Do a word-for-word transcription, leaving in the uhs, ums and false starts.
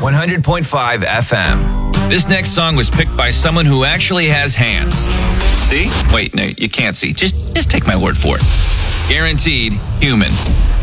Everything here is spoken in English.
one hundred point five F M. This next song was picked by someone who actually has hands. See? Wait, no, you can't see. Just, just take my word for it. Guaranteed human.